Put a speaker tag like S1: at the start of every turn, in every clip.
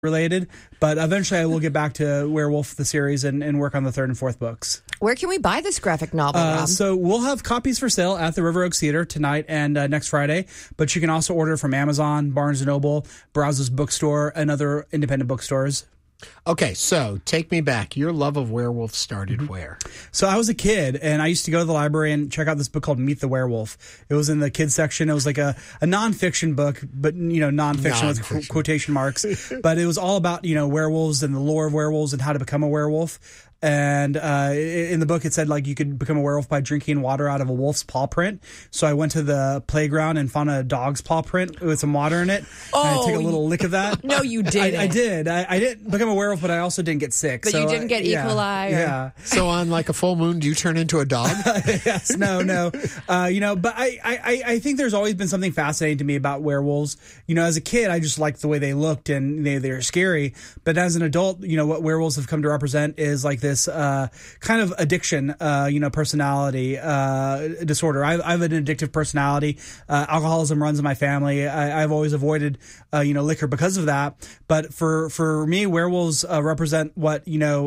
S1: related, but eventually I will get back to Werewolf the series and work on the third and fourth books.
S2: Where can we buy this graphic novel, Rob?
S1: So we'll have copies for sale at the River Oaks Theater tonight and next Friday, but you can also order from Amazon, Barnes & Noble, Brazos Bookstore, and other independent bookstores.
S3: Okay, so take me back. Your love of werewolves started where?
S1: So I was a kid, and I used to go to the library and check out this book called Meet the Werewolf. It was in the kids section. It was like a nonfiction book, but nonfiction with quotation marks. But it was all about werewolves and the lore of werewolves and how to become a werewolf. And in the book, it said you could become a werewolf by drinking water out of a wolf's paw print. So I went to the playground and found a dog's paw print with some water in it.
S2: Oh,
S1: and I took a little lick of that.
S2: No, you didn't.
S1: I did. I didn't become a werewolf, but I also didn't get sick.
S2: But you didn't get E. coli?
S1: Yeah.
S3: So on a full moon, do you turn into a dog?
S1: Yes. No. But I think there's always been something fascinating to me about werewolves. As a kid, I just liked the way they looked and they're scary. But as an adult, what werewolves have come to represent is this kind of addiction, personality disorder. I have an addictive personality. Alcoholism runs in my family. I've always avoided, liquor because of that. But for me, werewolves represent what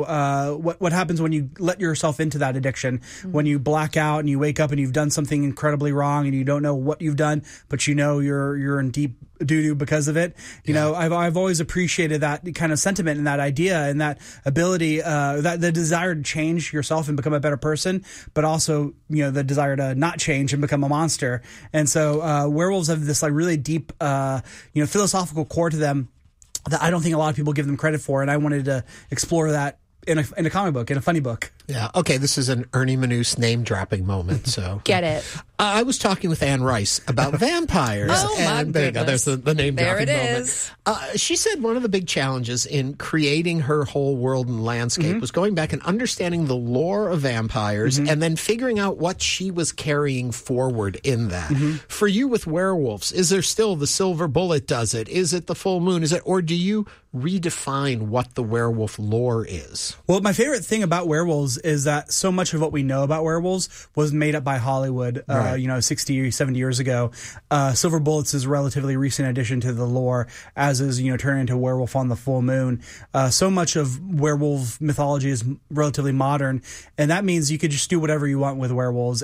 S1: happens when you let yourself into that addiction. Mm-hmm. When you black out and you wake up and you've done something incredibly wrong and you don't know what you've done, but you're in deep doo-doo because of it. I've always appreciated that kind of sentiment and that idea and that ability, that the desire to change yourself and become a better person, but also, the desire to not change and become a monster. And so, werewolves have this really deep, philosophical core to them that I don't think a lot of people give them credit for. And I wanted to explore that in a comic book, in a funny book.
S3: Yeah. Okay. This is an Ernie Manous name-dropping moment. So
S2: get it.
S3: I was talking with Anne Rice about vampires.
S2: Oh, my
S3: there you go. There's the name-dropping moment.
S2: There it is.
S3: She said one of the big challenges in creating her whole world and landscape was going back and understanding the lore of vampires and then figuring out what she was carrying forward in that. For you with werewolves, is there still the silver bullet does it? Is it the full moon? Or do you redefine what the werewolf lore is?
S1: Well, my favorite thing about werewolves is that so much of what we know about werewolves was made up by Hollywood, 60 or 70 years ago. Silver Bullets is a relatively recent addition to the lore, as is, turning into a werewolf on the full moon. So much of werewolf mythology is relatively modern, and that means you could just do whatever you want with werewolves.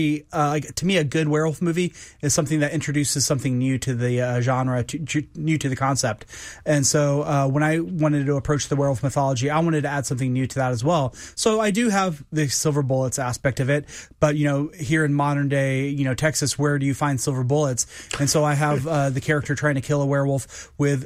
S1: To me, a good werewolf movie is something that introduces something new to the genre, new to the concept. And so when I wanted to approach the werewolf mythology, I wanted to add something new to that as well. So I do have the silver bullets aspect of it, but here in modern day, Texas, where do you find silver bullets? And so I have the character trying to kill a werewolf with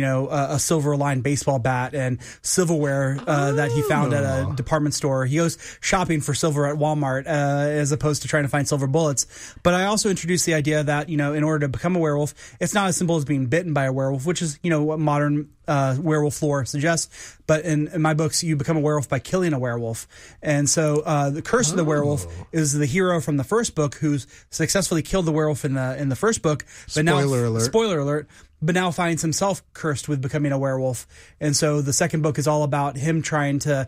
S1: a silver lined baseball bat and silverware that he found at a department store. He goes shopping for silver at Walmart as opposed to trying to find silver bullets. But I also introduced the idea that in order to become a werewolf, it's not as simple as being bitten by a werewolf, which is what modern werewolf lore suggests. But in my books, you become a werewolf by killing a werewolf. And so the curse of the werewolf is the hero from the first book who's successfully killed the werewolf in the first book. But spoiler alert. But now finds himself cursed with becoming a werewolf. And so the second book is all about him trying to,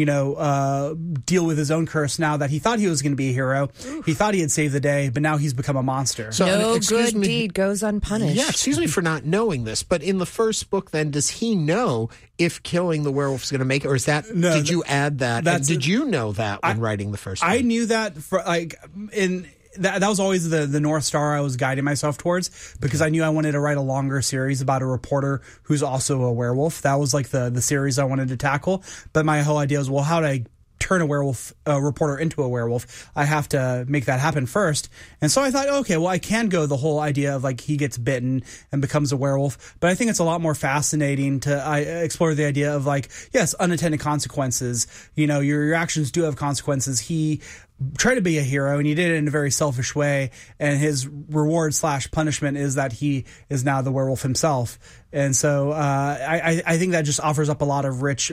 S1: deal with his own curse now that he thought he was going to be a hero. He thought he had saved the day, but now he's become a monster.
S2: So, no good deed goes unpunished.
S3: Yeah, excuse me for not knowing this, but in the first book then, does he know if killing the werewolf is going to make it, or is that, did you add that? And did you know that when writing the first book?
S1: I knew that that was always the North Star I was guiding myself towards, because I knew I wanted to write a longer series about a reporter who's also a werewolf. That was the series I wanted to tackle. But my whole idea was, well, how do I turn a reporter into a werewolf? I have to make that happen first. And so I thought, okay, well, I can go the whole idea of he gets bitten and becomes a werewolf. But I think it's a lot more fascinating to explore the idea of yes, unintended consequences. Your actions do have consequences. He tried to be a hero, and he did it in a very selfish way, and his reward / punishment is that he is now the werewolf himself. And so I think that just offers up a lot of rich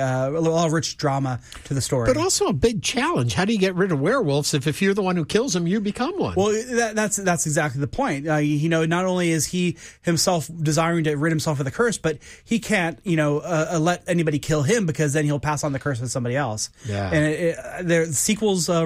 S1: drama to the story.
S3: But also a big challenge. How do you get rid of werewolves if you're the one who kills them, you become one?
S1: Well, that's exactly the point. Not only is he himself desiring to rid himself of the curse, but he can't, let anybody kill him, because then he'll pass on the curse to somebody else.
S3: Yeah.
S1: And the sequels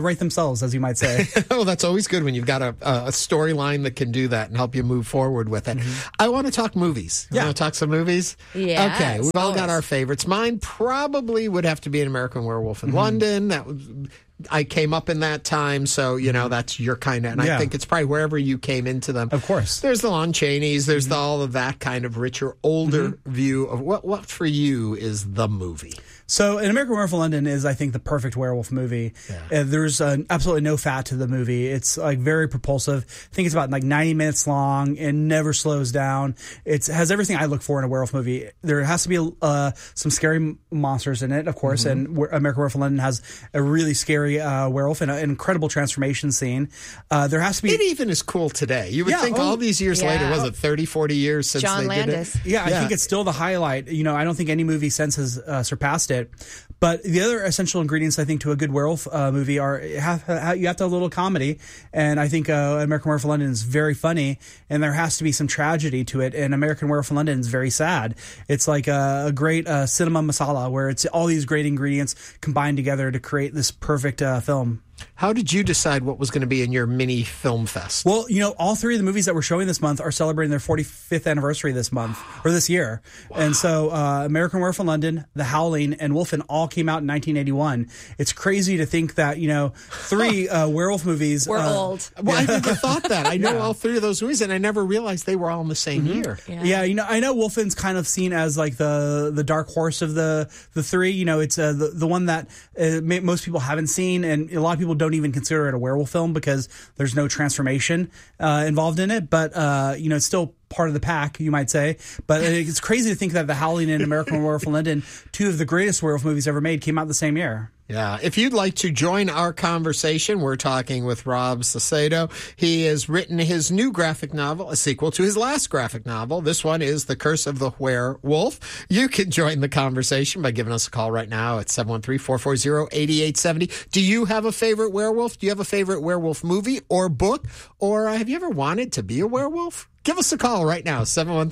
S1: write themselves, as you might say.
S3: Oh, that's always good when you've got a storyline that can do that and help you move forward with it. I want to talk movies. You want to talk some movies?
S2: Yeah.
S3: Okay, we've all got our favorites. Mine probably would have to be An American Werewolf in London. That was... I came up in that time, so, that's your kind of... And I think it's probably wherever you came into them.
S1: Of course.
S3: There's the Lon Chaney's. There's all of that kind of richer, older view of what for you is the movie.
S1: So, An American Werewolf in London is, I think, the perfect werewolf movie. Yeah. There's absolutely no fat to the movie. It's like very propulsive. I think it's about like 90 minutes long and never slows down. It has everything I look for in a werewolf movie. There has to be some scary monsters in it, of course, and American Werewolf in London has a really scary werewolf and an incredible transformation scene. There has to be...
S3: It even is cool today. You would think all these years later, was it 30, 40 years since
S2: John
S3: they
S2: Landis.
S3: did it?
S1: Yeah, I think it's still the highlight. I don't think any movie since has surpassed it. But the other essential ingredients, I think, to a good werewolf movie are you have to have a little comedy, and I think American Werewolf in London is very funny, and there has to be some tragedy to it. And American Werewolf in London is very sad. It's like a great cinema masala where it's all these great ingredients combined together to create this perfect film.
S3: How did you decide what was going to be in your mini film fest?
S1: Well, all three of the movies that we're showing this month are celebrating their 45th anniversary this month, or this year. Wow. And so American Werewolf in London, The Howling, and Wolfen all came out in 1981. It's crazy to think that, three werewolf movies...
S2: We're old.
S3: Well, I never thought that. I know all three of those movies, and I never realized they were all in the same year.
S1: Yeah, I know Wolfen's kind of seen as like the dark horse of the three. It's the one that most people haven't seen, and a lot of people don't even consider it a werewolf film because there's no transformation involved in it. But it's still part of the pack, you might say. But it's crazy to think that The Howling and American Werewolf in London, two of the greatest werewolf movies ever made, came out the same year.
S3: Yeah. If you'd like to join our conversation, we're talking with Rob Salcedo. He has written his new graphic novel, a sequel to his last graphic novel. This one is The Curse of the Werewolf. You can join the conversation by giving us a call right now at 713-440-8870. Do you have a favorite werewolf? Do you have a favorite werewolf movie or book? Or have you ever wanted to be a werewolf? Give us a call right now,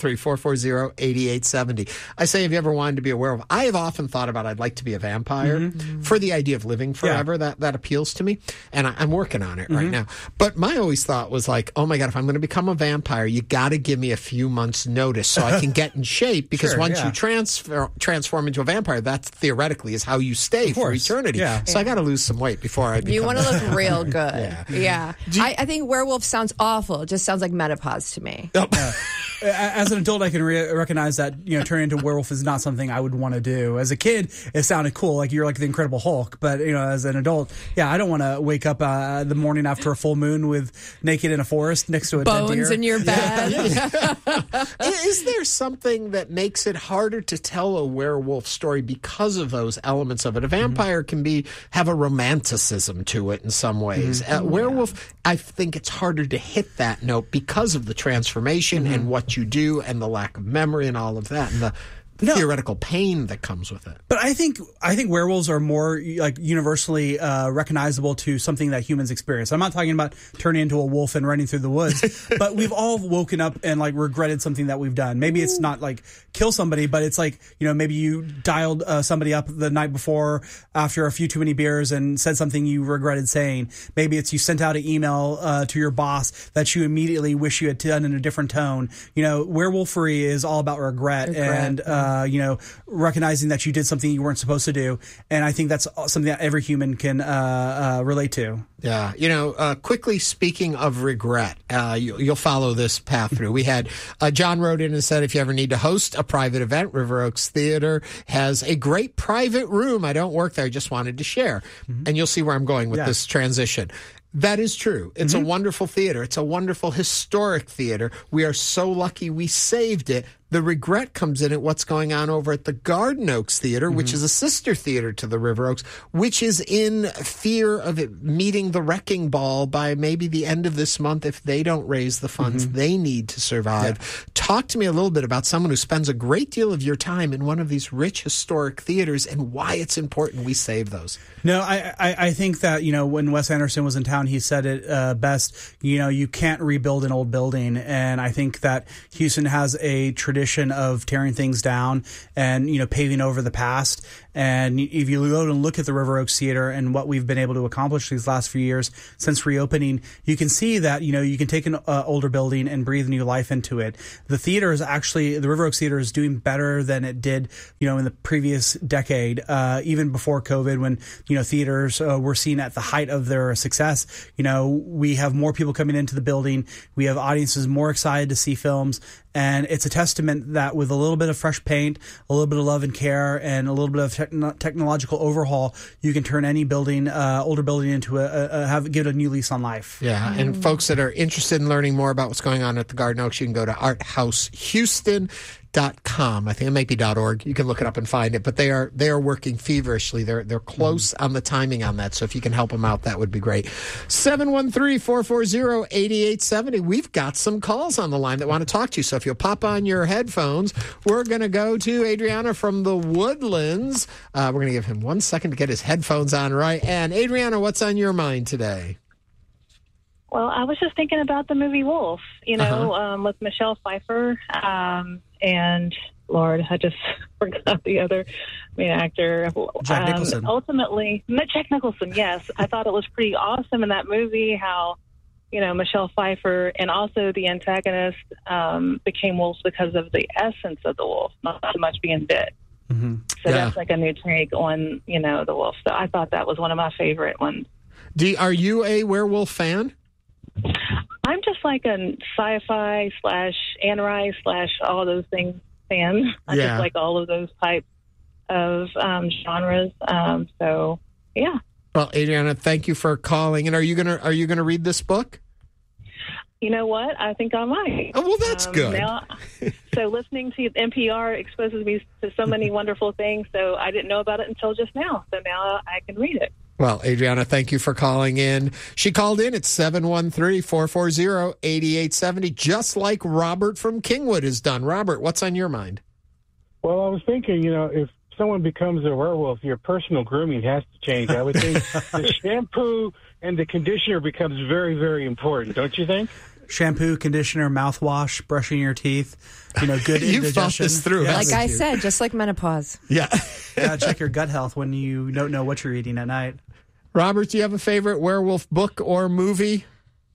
S3: 713-440-8870. I say, have you ever wanted to be a werewolf? I have often thought about I'd like to be a vampire for the idea of living forever. Yeah. That appeals to me, and I'm working on it right now. But my always thought was like, oh my God, if I'm going to become a vampire, you got to give me a few months notice so I can get in shape, because once you transform into a vampire, that theoretically is how you stay for eternity. Yeah. So I got to lose some weight before I become...
S2: You want to look real good. Yeah. I think werewolf sounds awful. It just sounds like menopause to me.
S1: As an adult, I can recognize that turning into a werewolf is not something I would want to do. As a kid, it sounded cool, like you're like the Incredible Hulk. But as an adult, I don't want to wake up the morning after a full moon with naked in a forest next to a dead deer.
S2: Bones in your bed.
S3: Is there something that makes it harder to tell a werewolf story because of those elements of it? A vampire can have a romanticism to it in some ways. Werewolf, I think it's harder to hit that note because of the transformation and what you do and the lack of memory and all of that and the theoretical pain that comes with it.
S1: But I think werewolves are more like universally recognizable to something that humans experience. I'm not talking about turning into a wolf and running through the woods, but we've all woken up and like regretted something that we've done. Maybe it's not like kill somebody, but it's like, maybe you dialed somebody up the night before after a few too many beers and said something you regretted saying. Maybe it's you sent out an email to your boss that you immediately wish you had done in a different tone. Werewolfery is all about regret. And recognizing that you did something you weren't supposed to do. And I think that's something that every human can relate to.
S3: Yeah. Quickly speaking of regret, you'll follow this path through. We had John wrote in and said, if you ever need to host a private event, River Oaks Theater has a great private room. I don't work there. I just wanted to share. And you'll see where I'm going with this transition. That is true. It's a wonderful theater. It's a wonderful historic theater. We are so lucky we saved it. The regret comes in at what's going on over at the Garden Oaks Theater, which is a sister theater to the River Oaks, which is in fear of it meeting the wrecking ball by maybe the end of this month if they don't raise the funds they need to survive. Yeah. Talk to me a little bit about someone who spends a great deal of your time in one of these rich historic theaters and why it's important we save those.
S1: No, I think that, when Wes Anderson was in town, he said it best, you can't rebuild an old building. And I think that Houston has a tradition tradition of tearing things down and, paving over the past. And if you go and look at the River Oaks Theater and what we've been able to accomplish these last few years since reopening, you can see that, you can take an older building and breathe new life into it. The theater is actually, the River Oaks Theater is doing better than it did, in the previous decade, even before COVID, when, theaters were seen at the height of their success. We have more people coming into the building. We have audiences more excited to see films. And it's a testament that with a little bit of fresh paint, a little bit of love and care, and a little bit of technological overhaul, you can turn any building, older building, into give it a new lease on life.
S3: Yeah, and folks that are interested in learning more about what's going on at the Garden Oaks, you can go to arthousehouston.com. I think it might be .org. You can look it up and find it. But they are working feverishly. They're close on the timing on that. So if you can help them out, that would be great. 713-440-8870. We've got some calls on the line that want to talk to you. So if you'll pop on your headphones, we're going to go to Adriana from the Woodlands. We're going to give him 1 second to get his headphones on right. And Adriana, what's on your mind today?
S4: Well, I was just thinking about the movie Wolf, with Michelle Pfeiffer. And Lord, I just forgot the other main actor.
S1: Jack Nicholson.
S4: Ultimately, Jack Nicholson, yes. I thought it was pretty awesome in that movie how, Michelle Pfeiffer and also the antagonist became wolves because of the essence of the wolf, not so much being bit.
S1: Mm-hmm.
S4: So that's like a new take on, the wolf. So I thought that was one of my favorite ones.
S3: Are you a werewolf fan?
S4: I'm just like a sci-fi / Anne Rice / all those things fan. I just like all of those types of genres. So yeah.
S3: Well, Adriana, thank you for calling. And are you gonna read this book?
S4: You know what? I think I might.
S3: Oh, well, that's good.
S4: So listening to NPR exposes me to so many wonderful things. So I didn't know about it until just now. So now I can read it.
S3: Well, Adriana, thank you for calling in. She called in at 713-440-8870, just like Robert from Kingwood has done. Robert, what's on your mind?
S5: Well, I was thinking, if someone becomes a werewolf, your personal grooming has to change. I would think the shampoo and the conditioner becomes very, very important, don't you think?
S1: Shampoo, conditioner, mouthwash, brushing your teeth, good indigestion.
S3: You've thought this through.
S1: Yeah.
S2: Like I said, just like menopause.
S3: Yeah.
S1: Check your gut health when you don't know what you're eating at night.
S3: Robert, do you have a favorite werewolf book or movie?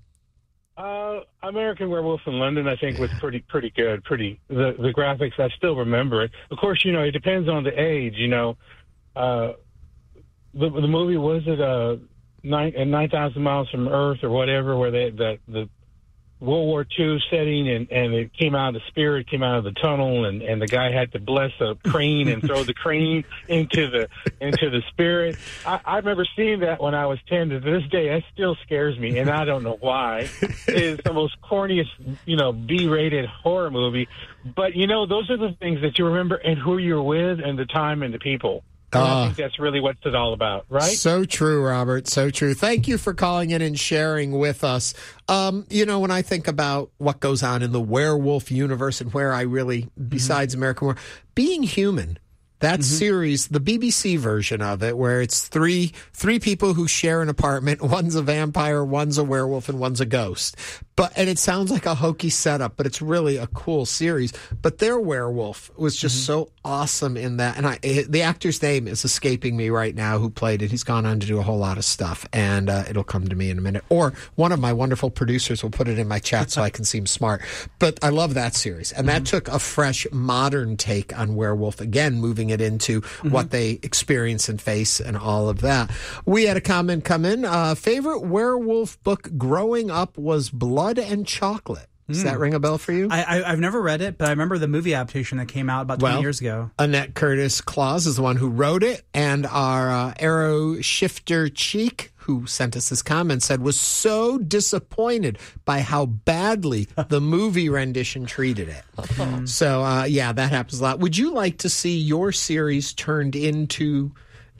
S5: American Werewolf in London, I think, was pretty good. The graphics, I still remember it. Of course, it depends on the age. The movie, was it 9,000 Miles from Earth or whatever, where the World War II setting, and it came out, the spirit came out of the tunnel, and the guy had to bless a crane and throw the crane into the spirit. I remember seeing that when I was 10. To this day, that still scares me, and I don't know why. It is the most corniest, B-rated horror movie. But, those are the things that you remember and who you're with and the time and the people. I think that's really what it's all about, right?
S3: So true, Robert. So true. Thank you for calling in and sharing with us. When I think about what goes on in the werewolf universe and where I really, besides American Werewolf, being human, that series, the BBC version of it, where it's three people who share an apartment. One's a vampire, one's a werewolf, and one's a ghost. And it sounds like a hokey setup, but it's really a cool series. But their werewolf was just so awesome in that. And the actor's name is escaping me right now who played it. He's gone on to do a whole lot of stuff, and it'll come to me in a minute. Or one of my wonderful producers will put it in my chat so I can seem smart. But I love that series. And that took a fresh, modern take on werewolf, again, moving it into what they experience and face and all of that. We had a comment come in. Favorite werewolf book growing up was Blood and Chocolate. Does that ring a bell for you?
S1: I've never read it, but I remember the movie adaptation that came out about 20 years ago.
S3: Annette Curtis Claus is the one who wrote it, and our Arrow Shifter Cheek, who sent us this comment, said was so disappointed by how badly the movie rendition treated it. So, that happens a lot. Would you like to see your series turned into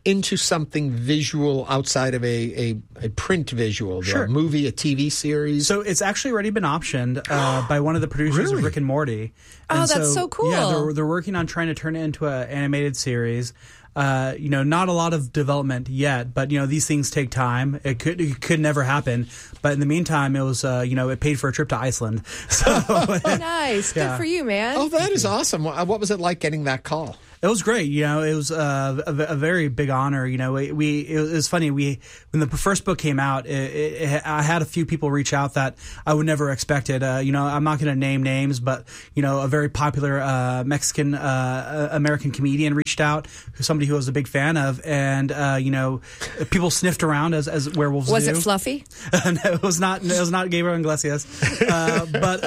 S3: into something visual outside of a print visual?
S1: Sure.
S3: A movie, a TV series?
S1: So it's actually already been optioned by one of the producers of Rick and Morty.
S2: Oh, that's so cool.
S1: Yeah, they're working on trying to turn it into an animated series. Not a lot of development yet, but these things take time. It could never happen. But in the meantime, it was it paid for a trip to Iceland. So
S2: nice, good for you, man.
S3: Oh, that is awesome. What was it like getting that call?
S1: It was great. It was a very big honor. It was funny. When the first book came out, I had a few people reach out that I would never expected. I'm not going to name names, but a very popular Mexican American comedian reached out, somebody who I was a big fan of, and people sniffed around as werewolves
S2: was
S1: do.
S2: Was it Fluffy?
S1: No, it was not. It was not Gabriel Iglesias. But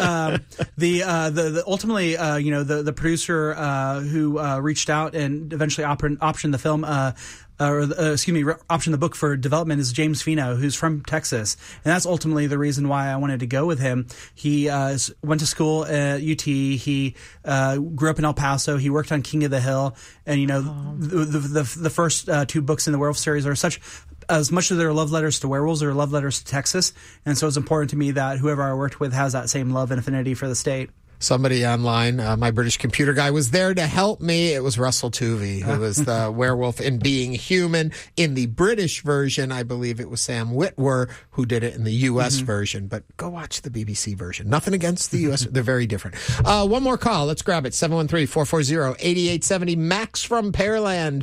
S1: the ultimately the producer who reached out and eventually optioned the film, optioned the book for development is James Fino, who's from Texas. And that's ultimately the reason why I wanted to go with him. He went to school at UT. He grew up in El Paso. He worked on King of the Hill. And, the first two books in the werewolf series are as much as they're love letters to werewolves, they're love letters to Texas. And so it's important to me that whoever I worked with has that same love and affinity for the state.
S3: Somebody online, my British computer guy, was there to help me. It was Russell Tovey, who was the werewolf in Being Human. In the British version, I believe it was Sam Witwer who did it in the U.S. version. But go watch the BBC version. Nothing against the U.S. They're very different. One more call. Let's grab it. 713-440-8870. Max from Pearland.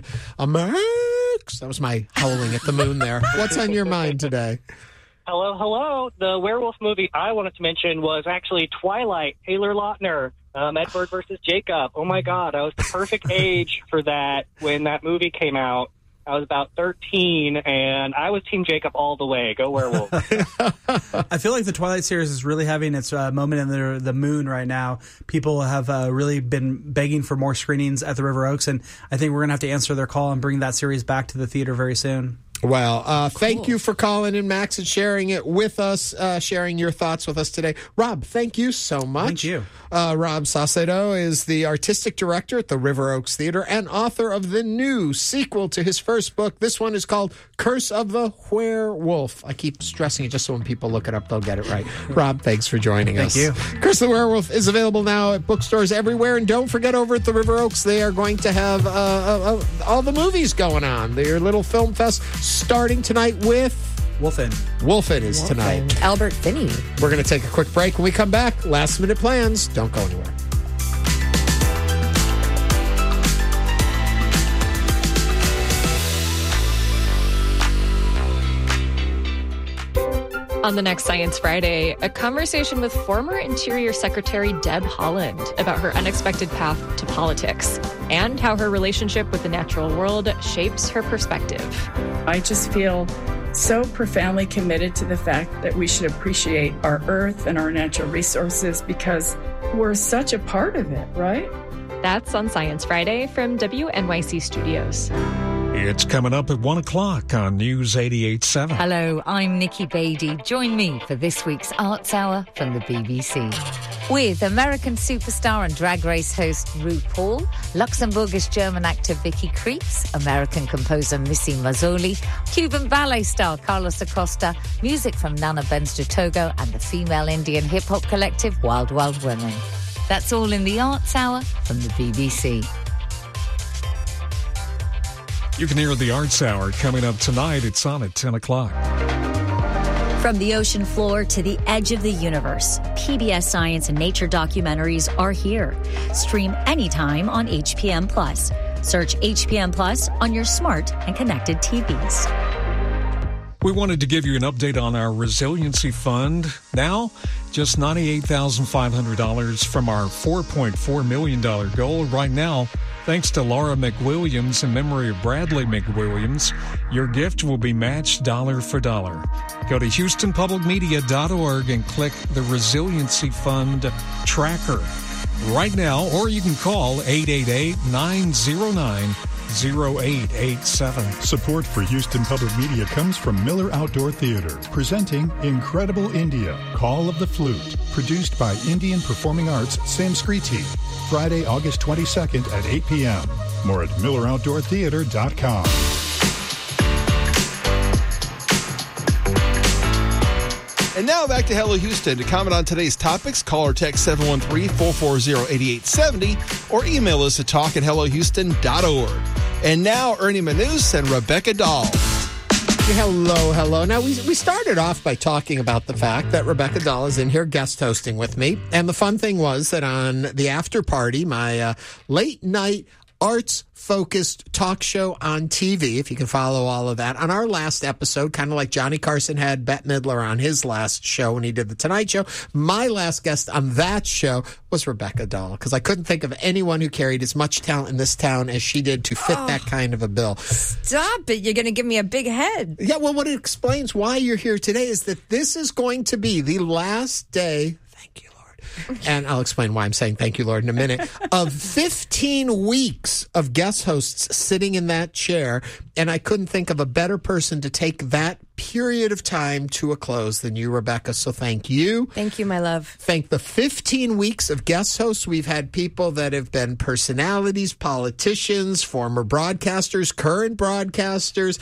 S3: Max. That was my howling at the moon there. What's on your mind today?
S6: Hello. The werewolf movie I wanted to mention was actually Twilight, Taylor Lautner, Edward versus Jacob. Oh, my God. I was the perfect age for that when that movie came out. I was about 13, and I was Team Jacob all the way. Go werewolf.
S1: I feel like the Twilight series is really having its moment in the moon right now. People have really been begging for more screenings at the River Oaks, and I think we're going to have to answer their call and bring that series back to the theater very soon.
S3: Well, thank you for calling in, Max, and sharing it with us, sharing your thoughts with us today. Rob, thank you so much.
S1: Thank you.
S3: Rob Saucedo is the artistic director at the River Oaks Theater and author of the new sequel to his first book. This one is called Curse of the Werewolf. I keep stressing it just so when people look it up, they'll get it right. Rob, thanks for joining us.
S1: Thank you.
S3: Curse of the Werewolf is available now at bookstores everywhere. And don't forget, over at the River Oaks, they are going to have all the movies going on. Their little film fest starting tonight with Wolfen is tonight.
S2: Albert Finney.
S3: We're going to take a quick break. When we come back, last minute plans. Don't go anywhere.
S7: On the next Science Friday, a conversation with former Interior Secretary Deb Haaland about her unexpected path to politics and how her relationship with the natural world shapes her perspective.
S8: I just feel so profoundly committed to the fact that we should appreciate our earth and our natural resources because we're such a part of it, right?
S7: That's on Science Friday from WNYC Studios.
S9: It's coming up at 1 o'clock on News 88.7.
S10: Hello, I'm Nikki Beattie. Join me for this week's Arts Hour from the BBC. With American superstar and drag race host RuPaul, Luxembourgish-German actor Vicky Krieps, American composer Missy Mazzoli, Cuban ballet star Carlos Acosta, music from Nana Benz de Togo, and the female Indian hip-hop collective Wild Wild Women. That's all in the Arts Hour from the BBC.
S9: You can hear the Arts Hour coming up tonight. It's on at 10 o'clock.
S11: From the ocean floor to the edge of the universe, PBS Science and Nature documentaries are here. Stream anytime on HPM Plus. Search HPM Plus on your smart and connected TVs.
S9: We wanted to give you an update on our resiliency fund. Now, just $98,500 from our $4.4 million goal. Right now, thanks to Laura McWilliams in memory of Bradley McWilliams, your gift will be matched dollar for dollar. Go to HoustonPublicMedia.org and click the Resiliency Fund tracker right now, or you can call 888-909-0887.
S12: Support for Houston Public Media comes from Miller Outdoor Theater, presenting Incredible India, Call of the Flute, produced by Indian Performing Arts Samskriti, Friday, August 22nd at 8 p.m. More at MillerOutdoorTheater.com.
S13: And now back to Hello Houston. To comment on today's topics, call or text 713-440-8870 or email us at talk@hellohouston.org. And now Ernie Manous and Rebecca Dahl.
S3: Hello. Now, we started off by talking about the fact that Rebecca Dahl is in here guest hosting with me. And the fun thing was that on the after party, my late night arts-focused talk show on TV, if you can follow all of that. On our last episode, kind of like Johnny Carson had Bette Midler on his last show when he did The Tonight Show, my last guest on that show was Rebecca Dahl, because I couldn't think of anyone who carried as much talent in this town as she did to fit that kind of a bill.
S2: Stop it. You're going to give me a big head.
S3: Yeah, well, what it explains why you're here today is that this is going to be the last day, thank you, and I'll explain why I'm saying thank you, Lord, in a minute, of 15 weeks of guest hosts sitting in that chair. And I couldn't think of a better person to take that period of time to a close than you, Rebecca. So thank you.
S2: Thank you, my love.
S3: Thank the 15 weeks of guest hosts. We've had people that have been personalities, politicians, former broadcasters, current broadcasters,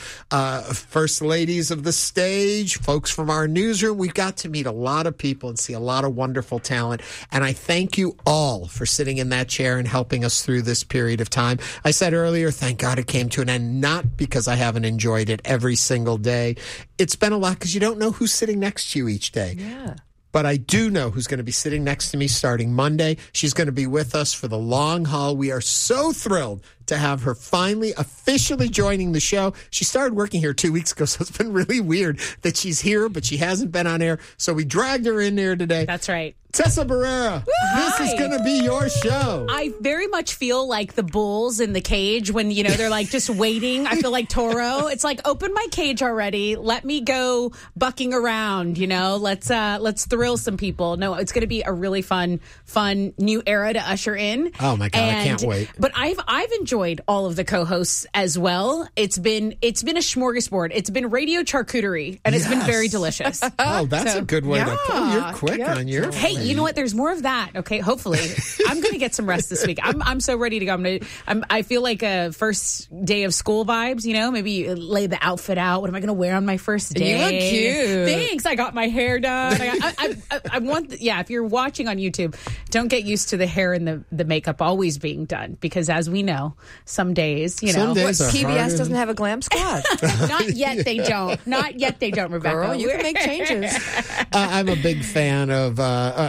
S3: first ladies of the stage, folks from our newsroom. We've got to meet a lot of people and see a lot of wonderful talent. And I thank you all for sitting in that chair and helping us through this period of time. I said earlier, thank God it came to an end, not because I haven't enjoyed it every single day. It's been a lot because you don't know who's sitting next to you each day.
S2: Yeah.
S3: But I do know who's going to be sitting next to me starting Monday. She's going to be with us for the long haul. We are so thrilled to have her finally officially joining the show. She started working here 2 weeks ago, so it's been really weird that she's here, but she hasn't been on air. So we dragged her in there today.
S14: That's right.
S3: Tessa Barrera, this is going to be your show.
S14: I very much feel like the bulls in the cage when, they're like just waiting. I feel like Toro. It's like, open my cage already. Let me go bucking around, Let's thrill some people. No, it's going to be a really fun new era to usher in.
S3: Oh my God, I can't wait.
S14: But I've enjoyed all of the co-hosts as well. It's been a smorgasbord. It's been radio charcuterie, and it's been very delicious.
S3: Oh, that's a good way to pull. You're quick on your.
S14: Hey, you know what? There's more of that. Okay, hopefully, I'm going to get some rest this week. I'm so ready to go. I feel like a first day of school vibes. Maybe lay the outfit out. What am I going to wear on my first day?
S2: You look cute.
S14: Thanks. I got my hair done. I want. If you're watching on YouTube, don't get used to the hair and the makeup always being done, because as we know, some days,
S3: some days
S2: PBS doesn't have a glam squad.
S14: Not yet. They don't. Not yet. They don't. Rebecca,
S2: girl, you can make changes.
S3: I'm a big fan of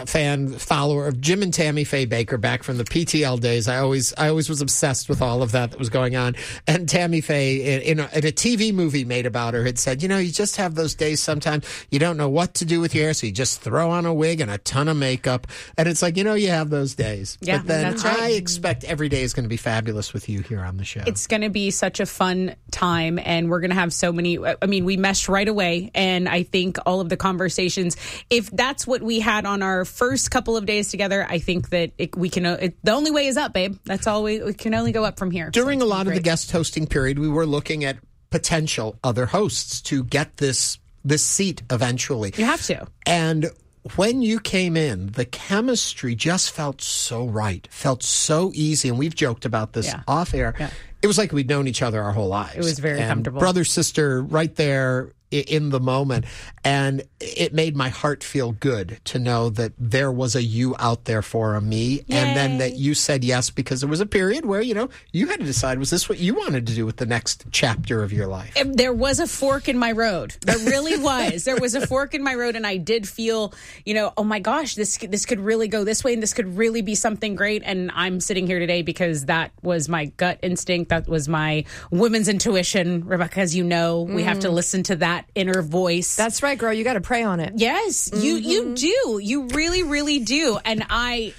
S3: follower of Jim and Tammy Faye Baker back from the PTL days. I always was obsessed with all of that was going on. And Tammy Faye, in a TV movie made about her, had said, you just have those days sometimes you don't know what to do with your hair, so you just throw on a wig and a ton of makeup. And it's like, you have those days.
S14: Yeah,
S3: but then
S14: that's right.
S3: I expect every day is going to be fabulous with you here on the show.
S14: It's going to be such a fun time, and we're going to have so many. We meshed right away, and I think all of the conversations, if that's what we had on our first couple of days together, I think that we can. The only way is up, babe. That's all we can only go up from here.
S3: During a lot of the guest hosting period, we were looking at potential other hosts to get this seat eventually.
S14: You have to.
S3: And when you came in, the chemistry just felt so right, felt so easy. And we've joked about this off air. Yeah. It was like we'd known each other our whole lives.
S14: It was very comfortable.
S3: Brother, sister, right there in the moment. And it made my heart feel good to know that there was a you out there for a me. Yay. And then that you said yes, because there was a period where, you had to decide, was this what you wanted to do with the next chapter of your life?
S14: There was a fork in my road. There really was. There was a fork in my road, and I did feel, oh my gosh, this could really go this way, and this could really be something great. And I'm sitting here today because that was my gut instinct. That was my women's intuition. Rebecca, as you know, we have to listen to that inner voice.
S2: That's right, girl. You got to pray on it.
S14: Yes, you do. You really, really do. And I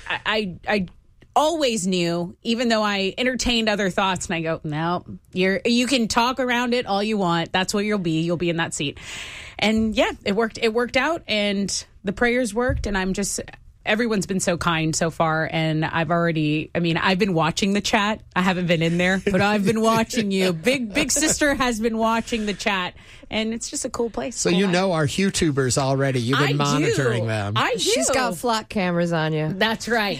S14: always knew, even though I entertained other thoughts, and I go, no, you can talk around it all you want. That's what you'll be. You'll be in that seat. And yeah, it worked. It worked out, and the prayers worked. And everyone's been so kind so far, and I've been watching the chat. I haven't been in there, but I've been watching you. Big sister has been watching the chat, and it's just a cool place.
S3: So you know our YouTubers already. You've been monitoring them.
S14: I do.
S2: She's got flock cameras on you.
S14: That's right.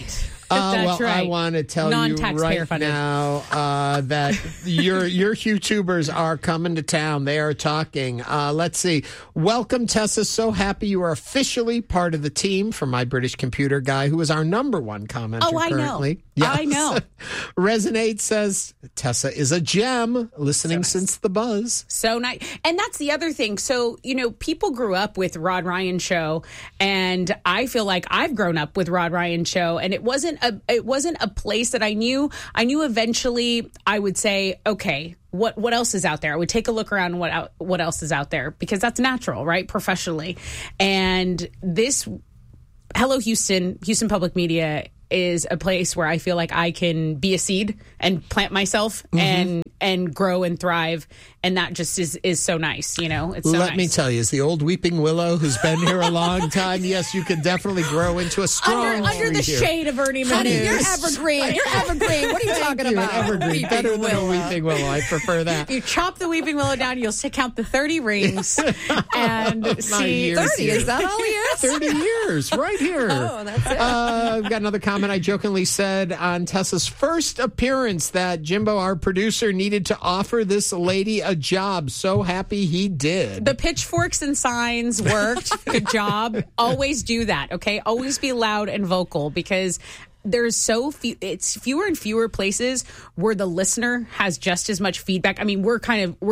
S14: That's right.
S3: I want to tell you
S14: Non-taxpayer
S3: right
S14: funded.
S3: now that your YouTubers are coming to town. They are talking. Let's see. Welcome, Tessa. So happy you are officially part of the team. From My British Computer Guy, who is our number one commenter currently.
S14: I know.
S3: Resonate says Tessa is a gem. Listening since the buzz.
S14: So nice. And that's the other thing. So, people grew up with Rod Ryan Show, and I feel like I've grown up with Rod Ryan Show, and it wasn't a place that I knew. I knew eventually I would say, okay, what else is out there? I would take a look around what else is out there, because that's natural, right? Professionally. And this Hello Houston Public Media is a place where I feel like I can be a seed and plant myself and grow and thrive. And that just is so nice. It's so
S3: Let me tell you, as the old weeping willow who's been here a long time, yes, you can definitely grow into a strong
S14: under the
S3: tree
S14: shade of Ernie Moniz.
S2: You're evergreen. You're evergreen. What are you talking about?
S3: Evergreen. Better than a weeping willow. I prefer that.
S14: If you chop the weeping willow down, you'll count the 30 rings and see.
S2: 30, is that all years?
S3: 30 years, right here.
S2: Oh, that's it.
S3: I've got another comment. I jokingly said on Tessa's first appearance that Jimbo, our producer, needed to offer this lady a job. So happy he did.
S14: The pitchforks and signs worked. Good job. Always do that, okay? Always be loud and vocal, because there's so few, it's fewer and fewer places where the listener has just as much feedback. I mean, we're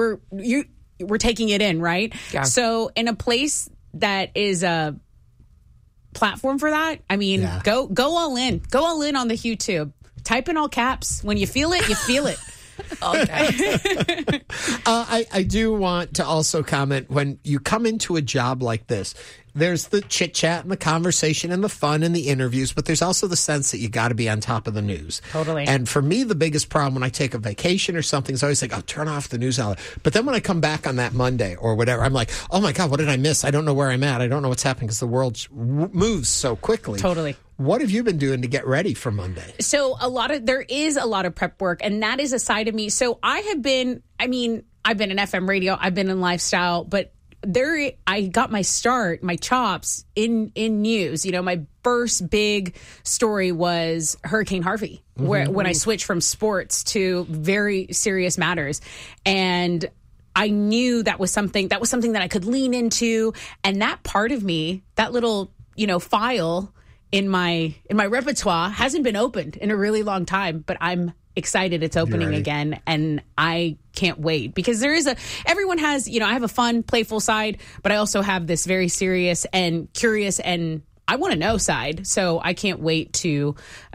S14: taking it in, right? Yeah. So in a place that is a platform for that, I mean, go all in. Go all in on the YouTube. Type in all caps. When you feel it, you feel it.
S3: Okay. I do want to also comment, when you come into a job like this, there's the chit chat and the conversation and the fun and the interviews, but there's also the sense that you got to be on top of the news.
S14: Totally.
S3: And for me, the biggest problem when I take a vacation or something is I always like, oh, turn off the news outlet. But then when I come back on that Monday or whatever, I'm like, oh my God, what did I miss? I don't know where I'm at. I don't know what's happening, because the world moves so quickly.
S14: Totally.
S3: What have you been doing to get ready for Monday?
S14: So there is a lot of prep work, and that is a side of me. So I've been in FM radio, I've been in lifestyle, but I got my start, my chops in news. My first big story was Hurricane Harvey, when I switched from sports to very serious matters. And I knew that was something that I could lean into. And that part of me, that little, file in my repertoire hasn't been opened in a really long time, but I'm excited it's opening again, and I can't wait, because everyone has, I have a fun, playful side, but I also have this very serious and curious and I want to know side. So I can't wait to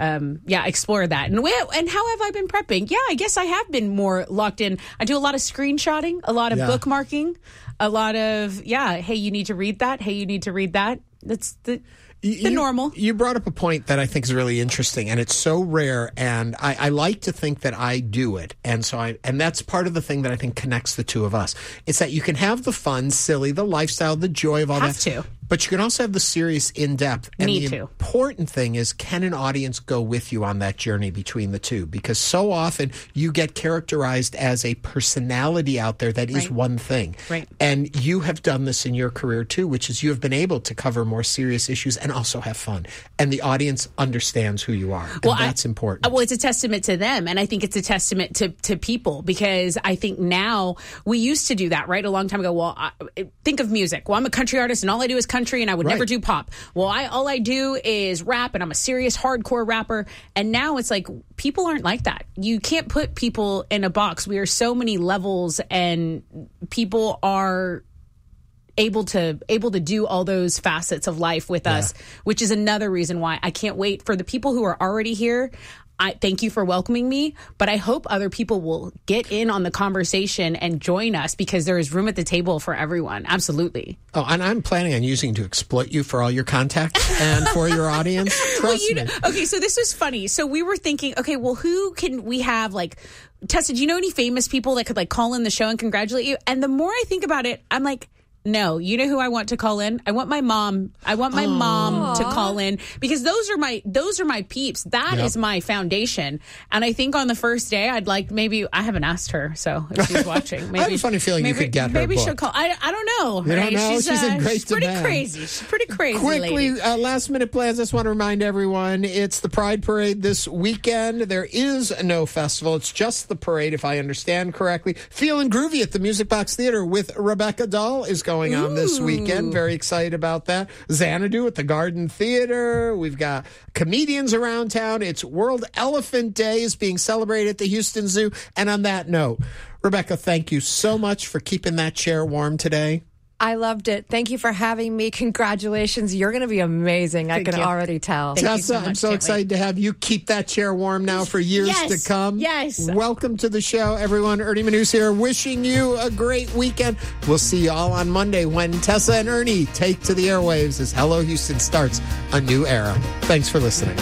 S14: explore that. And how have I been prepping? Yeah, I guess I have been more locked in. I do a lot of screenshotting, a lot of bookmarking, a lot of hey, you need to read that. Hey, you need to read that. That's the normal.
S3: You brought up a point that I think is really interesting, and it's so rare, and I like to think that I do it. And so and that's part of the thing that I think connects the two of us. It's that you can have the fun, silly, the lifestyle, the joy of all that. But you can also have the serious, in-depth. And the important thing is, can an audience go with you on that journey between the two? Because so often you get characterized as a personality out there that is one thing.
S14: Right.
S3: And you have done this in your career too, which is you have been able to cover more serious issues and also have fun. And the audience understands who you are. And that's important.
S14: Well, it's a testament to them. And I think it's a testament to people, because I think now we used to do that, right? A long time ago. Well, think of music. Well, I'm a country artist and all I do is country, and I would never do pop. Well, all I do is rap, and I'm a serious hardcore rapper. And now it's like, people aren't like that. You can't put people in a box. We are so many levels, and people are able to do all those facets of life with us, which is another reason why I can't wait for the people who are already here. I thank you for welcoming me, but I hope other people will get in on the conversation and join us, because there is room at the table for everyone. Absolutely.
S3: Oh, and I'm planning on using to exploit you for all your contacts and for your audience. Trust me.
S14: Okay, so this was funny. So we were thinking, okay, well, who can we have, like, Tessa, do you know any famous people that could call in the show and congratulate you? And the more I think about it, I'm like, No, you know who I want to call in? I want my mom. I want my mom to call in because those are my peeps. That is my foundation. And I think on the first day, I'd like I haven't asked her, so if she's watching, maybe
S3: I have a funny feeling you could get her.
S14: Maybe
S3: book.
S14: she'll call. I don't know.
S3: You don't know? She's in great
S14: she's pretty
S3: demand.
S14: crazy. She's pretty crazy.
S3: Quickly,
S14: lady.
S3: last minute plans. I just want to remind everyone it's the Pride Parade this weekend. There is no festival. It's just the parade, if I understand correctly. Feeling Groovy at the Music Box Theater with Rebecca Dahl is going on this weekend. Very excited about that. Xanadu at the Garden Theater. We've got comedians around town. It's World Elephant Day is being celebrated at the Houston Zoo. And on that note, Rebecca, thank you so much for keeping that chair warm today.
S2: I loved it. Thank you for having me. Congratulations. You're going to be amazing. I can already tell.
S3: Tessa, I'm so excited to have you keep that chair warm now for years to come.
S14: Yes.
S3: Welcome to the show, everyone. Ernie Manus here, wishing you a great weekend. We'll see you all on Monday when Tessa and Ernie take to the airwaves as Hello Houston starts a new era. Thanks for listening.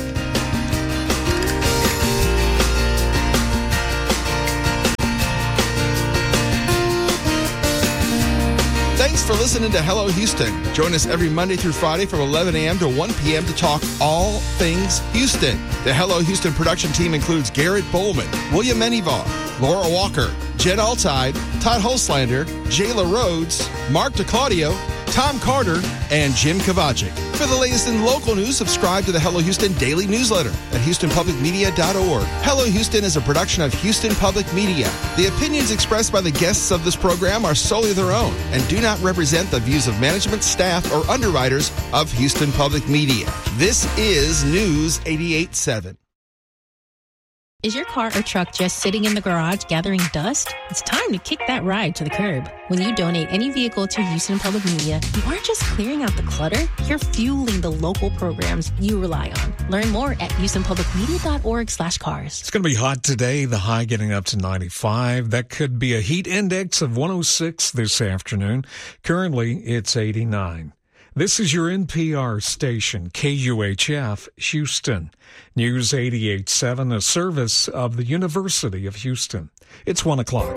S13: Thanks for listening to Hello Houston. Join us every Monday through Friday from 11 a.m. to 1 p.m. to talk all things Houston. The Hello Houston production team includes Garrett Bowman, William Menivar, Laura Walker, Jed Altide, Todd Holslander, Jayla Rhodes, Mark DeClaudio, Tom Carter, and Jim Kovacic. For the latest in local news, subscribe to the Hello Houston daily newsletter at HoustonPublicMedia.org. Hello Houston is a production of Houston Public Media. The opinions expressed by the guests of this program are solely their own and do not represent the views of management, staff, or underwriters of Houston Public Media. This is News 88.7.
S15: Is your car or truck just sitting in the garage gathering dust? It's time to kick that ride to the curb. When you donate any vehicle to Houston Public Media, you aren't just clearing out the clutter, you're fueling the local programs you rely on. Learn more at HoustonPublicMedia.org/cars.
S9: It's going to be hot today, the high getting up to 95. That could be a heat index of 106 this afternoon. Currently, it's 89. This is your NPR station, KUHF, Houston. News 88.7, a service of the University of Houston. It's 1 o'clock.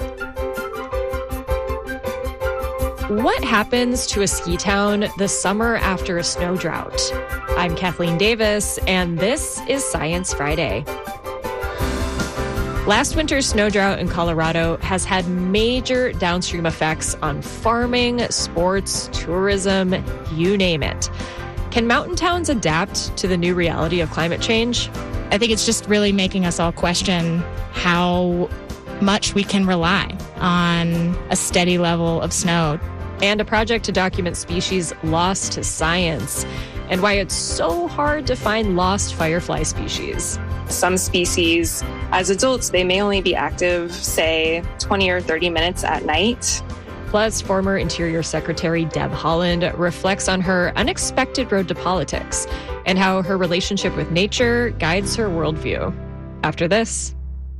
S7: What happens to a ski town the summer after a snow drought? I'm Kathleen Davis, and this is Science Friday. Last winter's snow drought in Colorado has had major downstream effects on farming, sports, tourism, you name it. Can mountain towns adapt to the new reality of climate change?
S16: I think it's just really making us all question how much we can rely on a steady level of snow.
S7: And a project to document species lost to science and why it's so hard to find lost firefly species.
S17: Some species, as adults, they may only be active, say, 20 or 30 minutes at night.
S7: Plus, former Interior Secretary Deb Haaland reflects on her unexpected road to politics and how her relationship with nature guides her worldview. After this.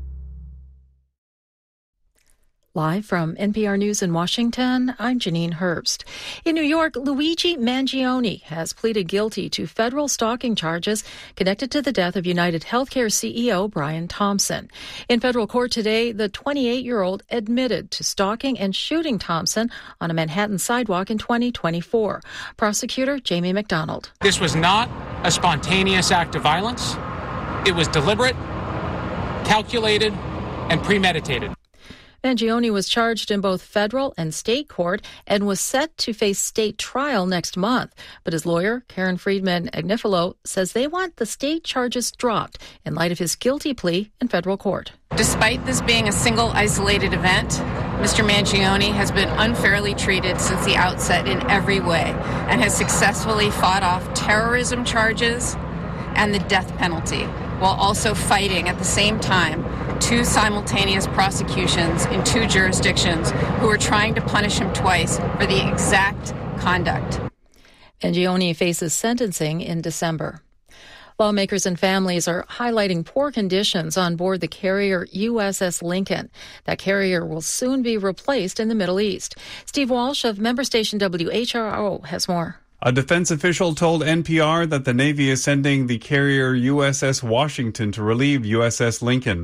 S18: Live from NPR News in Washington, I'm Janine Herbst. In New York, Luigi Mangione has pleaded guilty to federal stalking charges connected to the death of United Healthcare CEO Brian Thompson. In federal court today, the 28-year-old admitted to stalking and shooting Thompson on a Manhattan sidewalk in 2024. Prosecutor Jamie McDonald.
S19: This was not a spontaneous act of violence. It was deliberate, calculated, and premeditated.
S18: Mangione was charged in both federal and state court and was set to face state trial next month. But his lawyer, Karen Friedman Agnifilo, says they want the state charges dropped in light of his guilty plea in federal court.
S20: Despite this being a single isolated event, Mr. Mangione has been unfairly treated since the outset in every way and has successfully fought off terrorism charges and the death penalty, while also fighting at the same time two simultaneous prosecutions in two jurisdictions who are trying to punish him twice for the exact conduct.
S18: Mangione faces sentencing in December. Lawmakers and families are highlighting poor conditions on board the carrier USS Lincoln. That carrier will soon be replaced in the Middle East. Steve Walsh of member station WHRO has more.
S21: A defense official told NPR that the Navy is sending the carrier USS Washington to relieve USS Lincoln.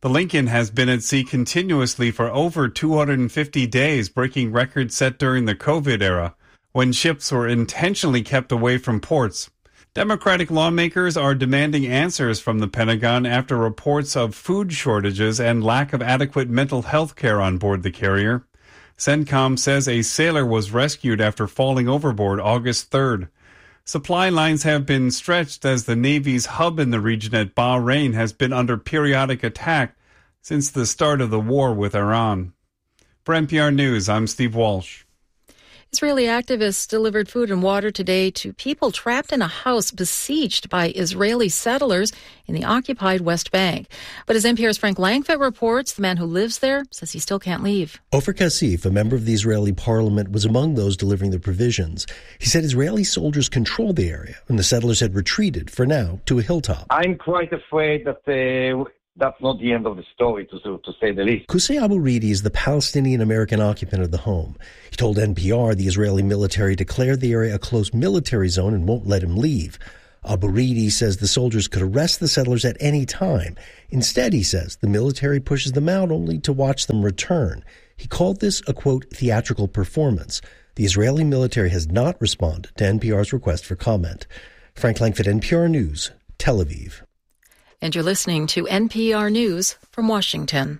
S21: The Lincoln has been at sea continuously for over 250 days, breaking records set during the COVID era, when ships were intentionally kept away from ports. Democratic lawmakers are demanding answers from the Pentagon after reports of food shortages and lack of adequate mental health care on board the carrier. CENTCOM says a sailor was rescued after falling overboard August 3rd. Supply lines have been stretched as the Navy's hub in the region at Bahrain has been under periodic attack since the start of the war with Iran. For NPR News, I'm Steve Walsh.
S18: Israeli activists delivered food and water today to people trapped in a house besieged by Israeli settlers in the occupied West Bank. But as NPR's Frank Langfitt reports, the man who lives there says he still can't leave.
S4: Ofer Kassif, a member of the Israeli parliament, was among those delivering the provisions. He said Israeli soldiers controlled the area and the settlers had retreated, for now, to a hilltop.
S22: I'm quite afraid that that's not the end of the story, to say the least.
S4: Qusay Abu Ridi is the Palestinian-American occupant of the home. He told NPR the Israeli military declared the area a close military zone and won't let him leave. Abu Ridi says the soldiers could arrest the settlers at any time. Instead, he says, the military pushes them out only to watch them return. He called this a, quote, theatrical performance. The Israeli military has not responded to NPR's request for comment. Frank Langfitt, NPR News, Tel Aviv.
S18: And you're listening to NPR News from Washington.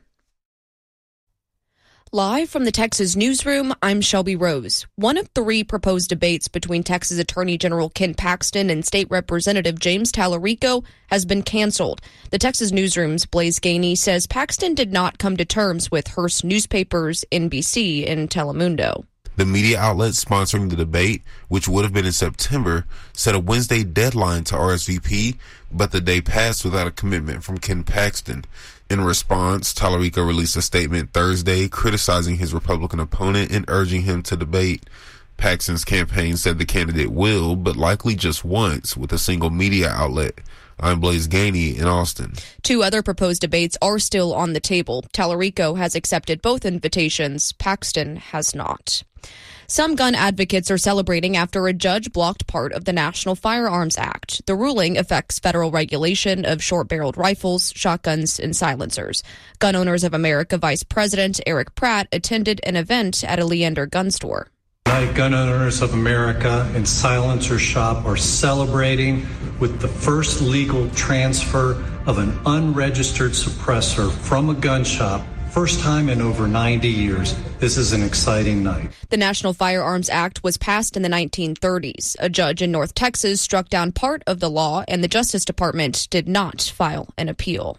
S23: Live from the Texas newsroom, I'm Shelby Rose. One of 3 proposed debates between Texas Attorney General Ken Paxton and State Representative James Tallarico has been canceled. The Texas newsroom's Blaise Gainey says Paxton did not come to terms with Hearst Newspapers, NBC, and Telemundo.
S24: The media outlet sponsoring the debate, which would have been in September, set a Wednesday deadline to RSVP, but the day passed without a commitment from Ken Paxton. In response, Tallarico released a statement Thursday criticizing his Republican opponent and urging him to debate. Paxton's campaign said the candidate will, but likely just once, with a single media outlet. I'm Blaise Gainey in Austin.
S23: 2 other proposed debates are still on the table. Tallarico has accepted both invitations. Paxton has not. Some gun advocates are celebrating after a judge blocked part of the National Firearms Act. The ruling affects federal regulation of short-barreled rifles, shotguns, and silencers. Gun Owners of America Vice President Eric Pratt attended an event at a Leander gun store.
S25: Gun Owners of America and Silencer Shop are celebrating with the first legal transfer of an unregistered suppressor from a gun shop. First time in over 90 years. This is an exciting night.
S23: The National Firearms Act was passed in the 1930s. A judge in North Texas struck down part of the law, and the Justice Department did not file an appeal.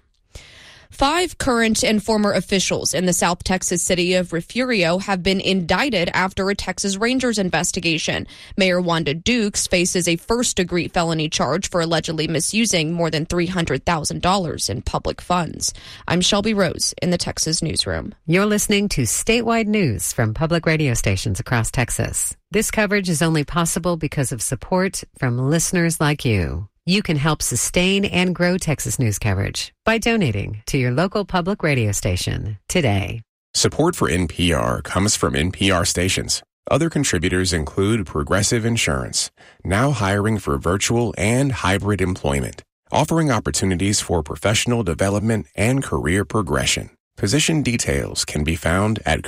S23: 5 current and former officials in the South Texas city of Refugio have been indicted after a Texas Rangers investigation. Mayor Wanda Dukes faces a first-degree felony charge for allegedly misusing more than $300,000 in public funds. I'm Shelby Rose in the Texas newsroom.
S26: You're listening to statewide news from public radio stations across Texas. This coverage is only possible because of support from listeners like you. You can help sustain and grow Texas news coverage by donating to your local public radio station today.
S27: Support for NPR comes from NPR stations. Other contributors include Progressive Insurance, now hiring for virtual and hybrid employment, offering opportunities for professional development and career progression. Position details can be found at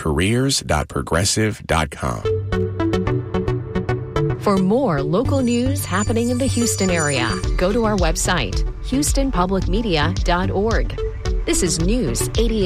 S27: careers.progressive.com.
S28: For more local news happening in the Houston area, go to our website, houstonpublicmedia.org. This is News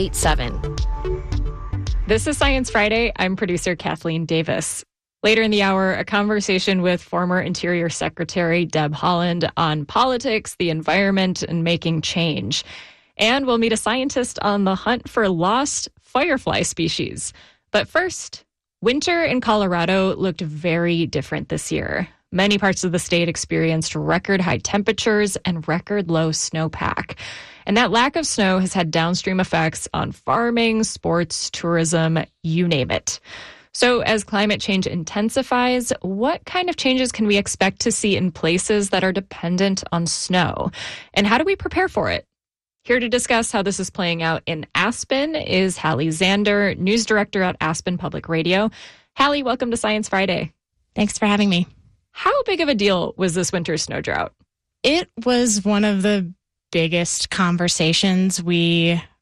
S28: 88.7.
S7: This is Science Friday. I'm producer Kathleen Davis. Later in the hour, a conversation with former Interior Secretary Deb Haaland on politics, the environment, and making change. And we'll meet a scientist on the hunt for lost firefly species. But first, winter in Colorado looked very different this year. Many parts of the state experienced record high temperatures and record low snowpack. And that lack of snow has had downstream effects on farming, sports, tourism, you name it. So as climate change intensifies, what kind of changes can we expect to see in places that are dependent on snow? And how do we prepare for it? Here to discuss how this is playing out in Aspen is Hallie Zander, news director at Aspen Public Radio. Hallie, welcome to Science Friday.
S16: Thanks for having me.
S7: How big of a deal was this winter's snow drought?
S16: It was one of the biggest conversations we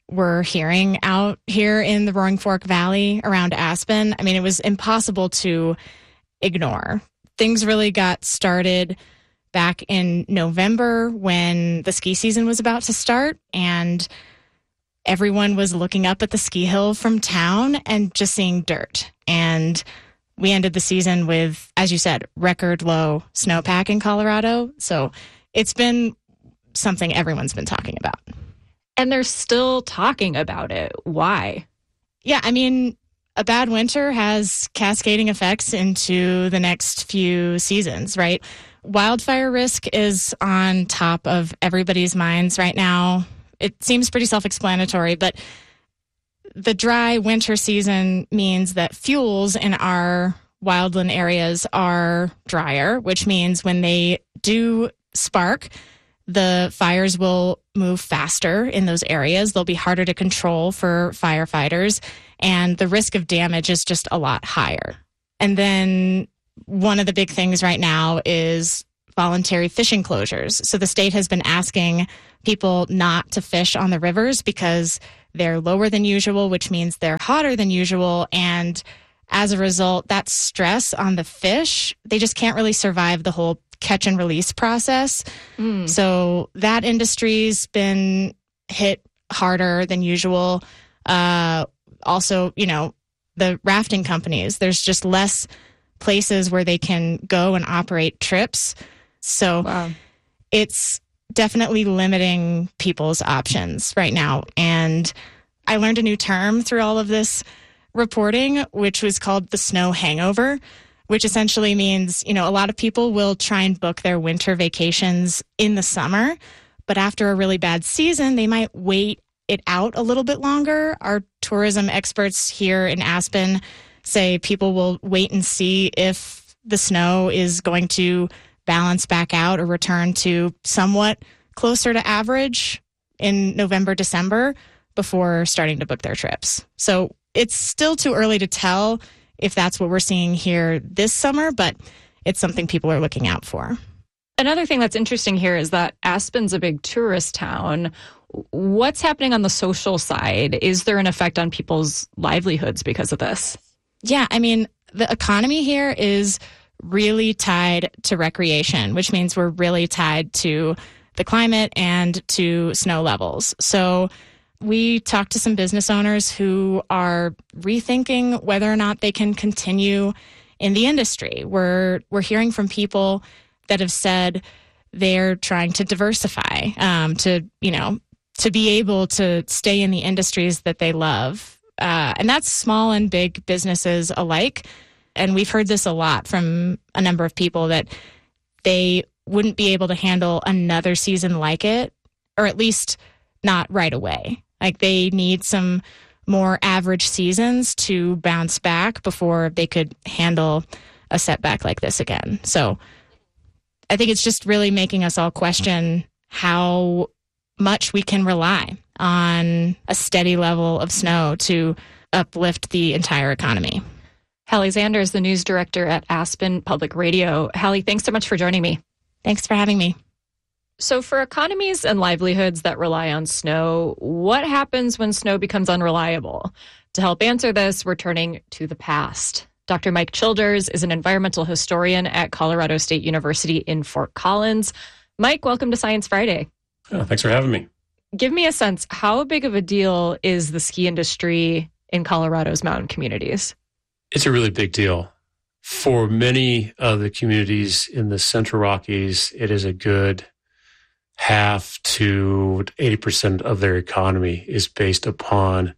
S16: were hearing out here in the Roaring Fork Valley around Aspen, I mean, it was impossible to ignore. Things really got started back in November when the ski season was about to start, and everyone was looking up at the ski hill from town and just seeing dirt. And we ended the season with, as you said, record low snowpack in Colorado. So it's been something everyone's been talking about.
S7: And they're still talking about it. Why?
S16: Yeah, I mean, a bad winter has cascading effects into the next few seasons, right? Wildfire risk is on top of everybody's minds right now. It seems pretty self-explanatory, but the dry winter season means that fuels in our wildland areas are drier, which means when they do spark, the fires will move faster in those areas. They'll be harder to control for firefighters, and the risk of damage is just a lot higher. And then one of the big things right now is voluntary fishing closures. So the state has been asking people not to fish on the rivers because they're lower than usual, which means they're hotter than usual. And as a result, that stress on the fish, they just can't really survive the whole catch and release process. So that industry's been hit harder than usual. Also, you know, the rafting companies, there's just less places where they can go and operate trips. So it's definitely limiting people's options right now. And I learned a new term through all of this reporting, which was called the snow hangover, which essentially means, you know, a lot of people will try and book their winter vacations in the summer, but after a really bad season, they might wait it out a little bit longer. Our tourism experts here in Aspen say people will wait and see if the snow is going to balance back out or return to somewhat closer to average in November, December before starting to book their trips. So it's still too early to tell if that's what we're seeing here this summer, but it's something people are looking out for.
S7: Another thing that's interesting here is that Aspen's a big tourist town. What's happening on the social side? Is there an effect on people's livelihoods because of this?
S16: Yeah, I mean, the economy here is really tied to recreation, which means we're really tied to the climate and to snow levels. So we talked to some business owners who are rethinking whether or not they can continue in the industry. We're hearing from people that have said they're trying to diversify, to be able to stay in the industries that they love. And that's small and big businesses alike. And we've heard this a lot from a number of people that they wouldn't be able to handle another season like it, or at least not right away. Like they need some more average seasons to bounce back before they could handle a setback like this again. So I think it's just really making us all question how much we can rely on a steady level of snow to uplift the entire economy.
S7: Hallie Zander is the news director at Aspen Public Radio. Hallie, thanks so much for joining me.
S16: Thanks for having me.
S7: So for economies and livelihoods that rely on snow, what happens when snow becomes unreliable? To help answer this, we're turning to the past. Dr. Mike Childers is an environmental historian at Colorado State University in Fort Collins. Mike, welcome to Science Friday.
S1: Oh, thanks for having me.
S7: Give me a sense, how big of a deal is the ski industry in Colorado's mountain communities?
S1: It's a really big deal. For many of the communities in the Central Rockies, it is a good half to 80% of their economy is based upon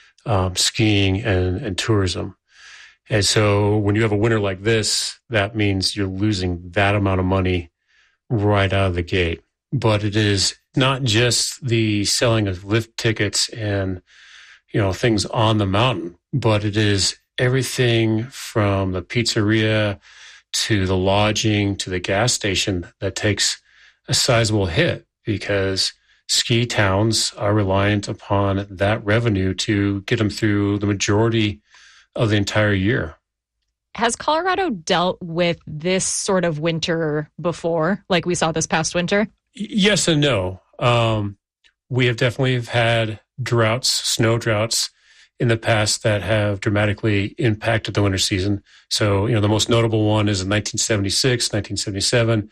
S1: skiing and tourism. And so when you have a winter like this, that means you're losing that amount of money right out of the gate. But it is not just the selling of lift tickets and, things on the mountain, but it is everything from the pizzeria to the lodging to the gas station that takes a sizable hit because ski towns are reliant upon that revenue to get them through the majority of the entire year.
S7: Has Colorado dealt with this sort of winter before, like we saw this past winter?
S1: Yes and no. We have definitely had droughts, snow droughts in the past that have dramatically impacted the winter season. So, the most notable one is in 1976, 1977.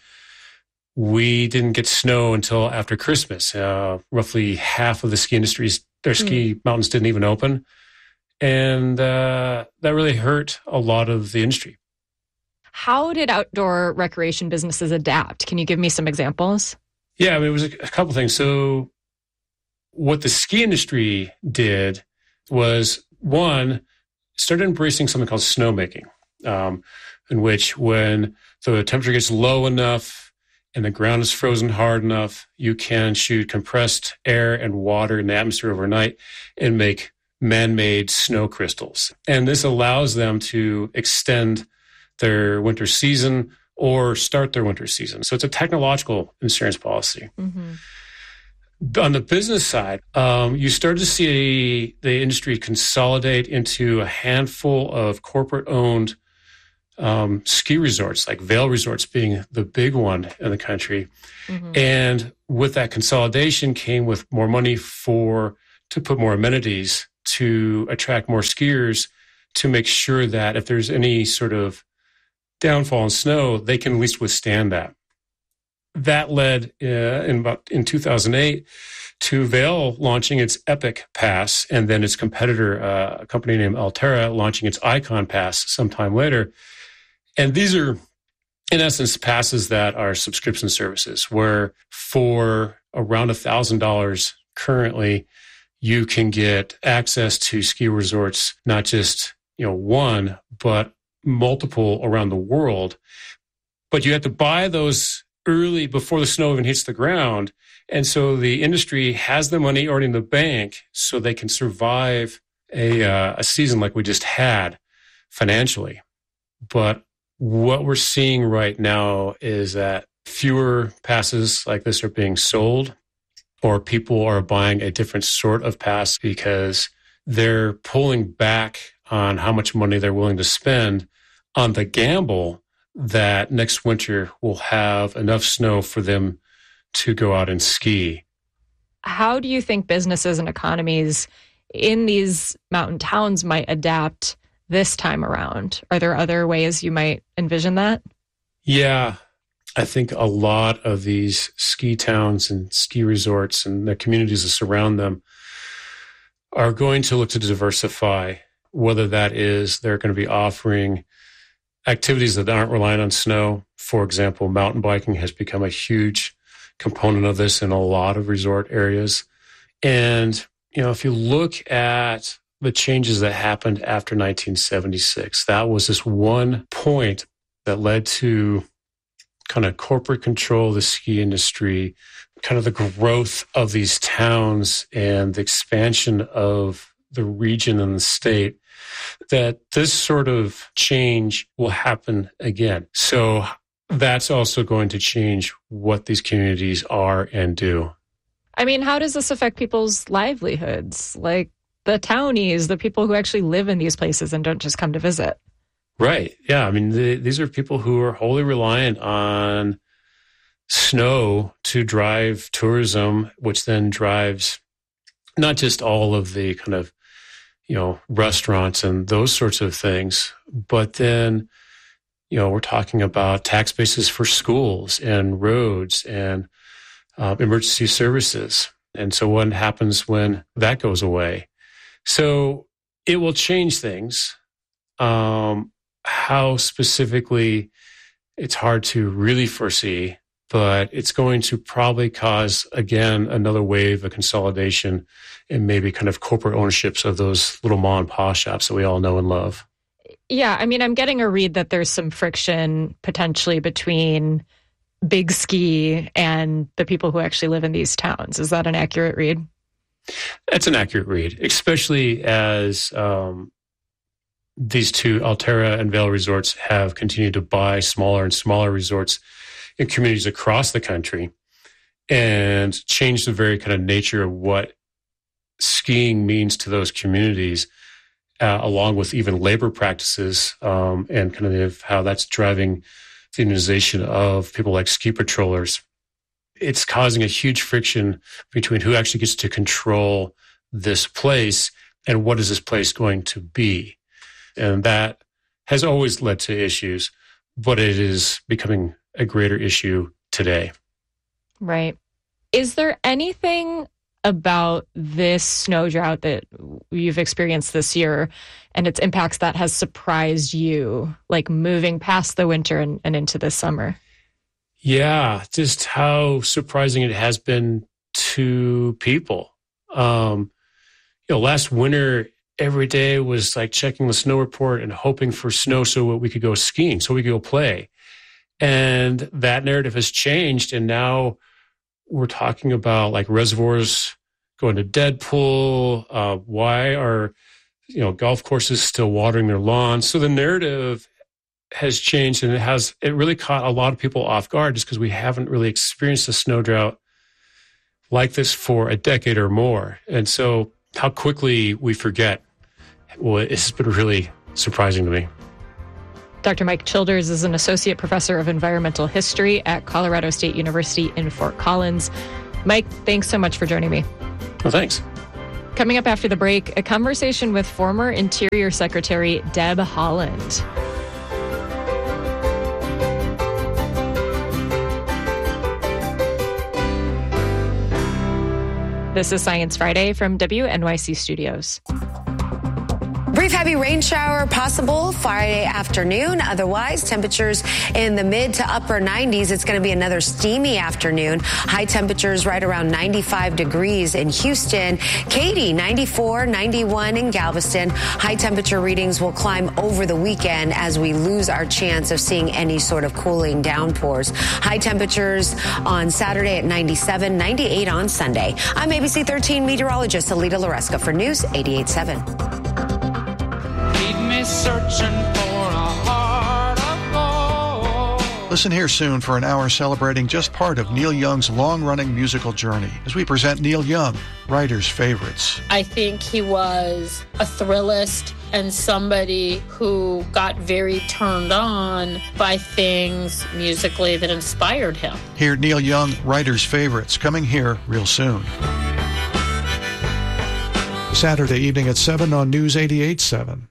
S1: We didn't get snow until after Christmas. Roughly half of the ski industries, their ski mountains didn't even open. And that really hurt a lot of the industry.
S7: How did outdoor recreation businesses adapt? Can you give me some examples?
S1: Yeah, it was a couple things. So what the ski industry did was, one, started embracing something called snowmaking, in which when the temperature gets low enough and the ground is frozen hard enough, you can shoot compressed air and water in the atmosphere overnight and make man-made snow crystals. And this allows them to extend their winter season or start their winter season. So it's a technological insurance policy. Mm-hmm. On the business side, you start to see the industry consolidate into a handful of corporate-owned ski resorts, like Vail Resorts being the big one in the country. Mm-hmm. And with that consolidation came with more money to put more amenities to attract more skiers, to make sure that if there's any sort of downfall in snow, they can at least withstand that. That led in 2008 to Vail launching its Epic Pass, and then its competitor, a company named Alterra, launching its Icon Pass sometime later. And these are, in essence, passes that are subscription services, where for around $1,000 currently, you can get access to ski resorts, not just one, but multiple around the world. But you have to buy those early, before the snow even hits the ground. And so the industry has the money already in the bank so they can survive a season like we just had financially. But what we're seeing right now is that fewer passes like this are being sold, or people are buying a different sort of pass because they're pulling back on how much money they're willing to spend on the gamble that next winter will have enough snow for them to go out and ski.
S7: How do you think businesses and economies in these mountain towns might adapt this time around? Are there other ways you might envision that?
S1: Yeah, I think a lot of these ski towns and ski resorts and the communities that surround them are going to look to diversify, whether that is they're going to be offering activities that aren't reliant on snow. For example, mountain biking has become a huge component of this in a lot of resort areas. And, if you look at the changes that happened after 1976, that was this one point that led to kind of corporate control of the ski industry, kind of the growth of these towns and the expansion of the region and the state, that this sort of change will happen again. So that's also going to change what these communities are and do.
S7: I mean, how does this affect people's livelihoods? Like the townies, the people who actually live in these places and don't just come to visit.
S1: Right. Yeah. I mean, these are people who are wholly reliant on snow to drive tourism, which then drives not just all of the kind of, restaurants and those sorts of things, but then, we're talking about tax bases for schools and roads and emergency services. And so what happens when that goes away? So it will change things. How specifically, it's hard to really foresee, but it's going to probably cause, again, another wave of consolidation and maybe kind of corporate ownerships of those little mom and pop shops that we all know and love.
S7: Yeah, I mean, I'm getting a read that there's some friction potentially between Big Ski and the people who actually live in these towns. Is that an accurate read?
S1: That's an accurate read, especially as these two, Alterra and Vail Resorts, have continued to buy smaller and smaller resorts in communities across the country and change the very kind of nature of what skiing means to those communities, along with even labor practices and kind of how that's driving the unionization of people like ski patrollers. It's causing a huge friction between who actually gets to control this place and what is this place going to be? And that has always led to issues, but it is becoming a greater issue today.
S7: Right. Is there anything about this snow drought that you've experienced this year and its impacts that has surprised you, like moving past the winter and into this summer?
S1: Yeah, just how surprising it has been to people. Last winter, every day was like checking the snow report and hoping for snow so we could go skiing, so we could go play. And that narrative has changed. And now we're talking about like reservoirs going to dead pool. Why are, golf courses still watering their lawns? So the narrative has changed, and it really caught a lot of people off guard just because we haven't really experienced a snow drought like this for a decade or more. And so how quickly we forget, it's been really surprising to me.
S7: Dr. Mike Childers is an associate professor of environmental history at Colorado State University in Fort Collins. Mike, thanks so much for joining me.
S1: Well, thanks.
S7: Coming up after the break, a conversation with former Interior Secretary Deb Haaland. This is Science Friday from WNYC Studios.
S2: Brief heavy rain shower possible Friday afternoon. Otherwise, temperatures in the mid to upper 90s. It's going to be another steamy afternoon. High temperatures right around 95 degrees in Houston. Katy, 94, 91 in Galveston. High temperature readings will climb over the weekend as we lose our chance of seeing any sort of cooling downpours. High temperatures on Saturday at 97, 98 on Sunday. I'm ABC 13 meteorologist Alita Loresca for News 88.7.
S5: Searching for a heart of gold.
S6: Listen here soon for an hour celebrating just part of Neil Young's long-running musical journey as we present Neil Young, writer's favorites.
S8: I think he was a thrillist and somebody who got very turned on by things musically that inspired him.
S6: Hear Neil Young, writer's favorites, coming here real soon. Saturday evening at 7 on News 88.7.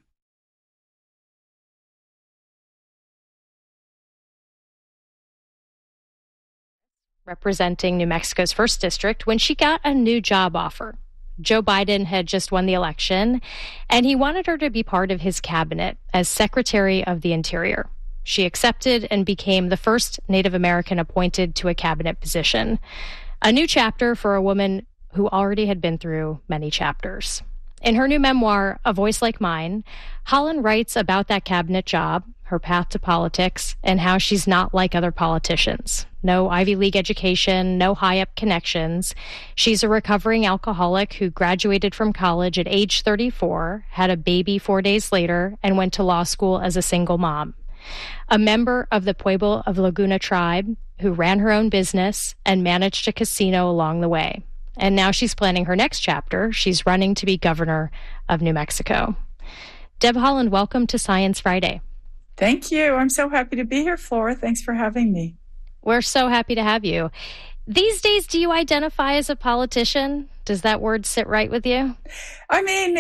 S10: Representing New Mexico's 1st District when she got a new job offer. Joe Biden had just won the election, and he wanted her to be part of his cabinet as Secretary of the Interior. She accepted and became the first Native American appointed to a cabinet position. A new chapter for a woman who already had been through many chapters. In her new memoir, A Voice Like Mine, Haaland writes about that cabinet job, her path to politics, and how she's not like other politicians. No Ivy League education, no high-up connections. She's a recovering alcoholic who graduated from college at age 34, had a baby 4 days later, and went to law school as a single mom. A member of the Pueblo of Laguna tribe who ran her own business and managed a casino along the way. And now she's planning her next chapter. She's running to be governor of New Mexico. Deb Haaland, welcome to Science Friday.
S11: Thank you. I'm so happy to be here, Flora. Thanks for having me.
S10: We're so happy to have you. These days, do you identify as a politician? Does that word sit right with you?
S11: I mean,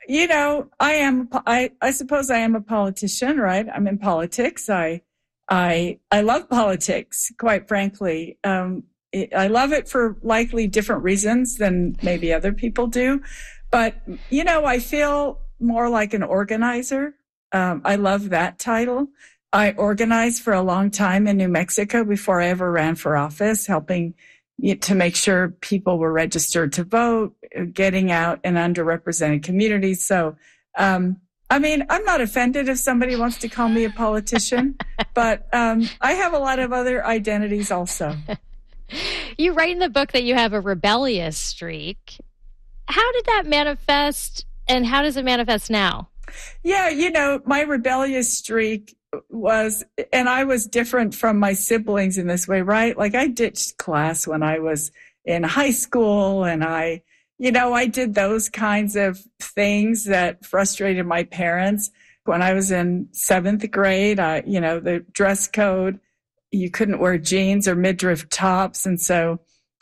S11: I suppose I am a politician, right? I'm in politics. I love politics, quite frankly. I love it for likely different reasons than maybe other people do. But, I feel more like an organizer. I love that title. I organized for a long time in New Mexico before I ever ran for office, helping to make sure people were registered to vote, getting out in underrepresented communities. So, I'm not offended if somebody wants to call me a politician, but I have a lot of other identities also.
S10: You write in the book that you have a rebellious streak. How did that manifest, and how does it manifest now?
S11: Yeah, my rebellious streak was, and I was different from my siblings in this way, right? Like I ditched class when I was in high school, and I did those kinds of things that frustrated my parents. When I was in 7th grade, the dress code, you couldn't wear jeans or midriff tops. And so